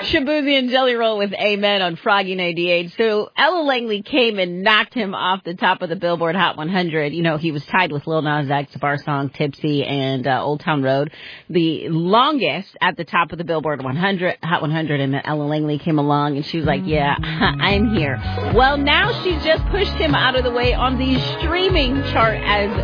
Shabuzi and Jelly Roll with Amen on Froggy 98. So Ella Langley came and knocked him off the top of the Billboard Hot 100. You know, he was tied with Lil Nas X of our song Tipsy and Old Town Road. The longest at the top of the Billboard 100, Hot 100, and then Ella Langley came along and she was like, yeah, I'm here. Well, now she's just pushed him out of the way on the streaming chart as